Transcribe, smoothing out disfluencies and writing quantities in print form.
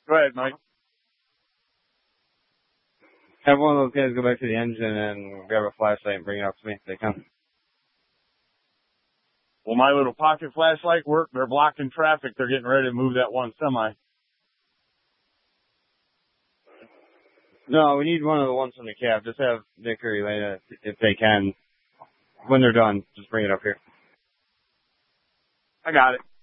Go ahead, Mike. Have one of those guys go back to the engine and grab a flashlight and bring it up to me if they can. Will my little pocket flashlight work? They're blocking traffic. They're getting ready to move that one semi. No, we need one of the ones from the cab. Just have Nick or Elena, if they can, when they're done, just bring it up here. I got it.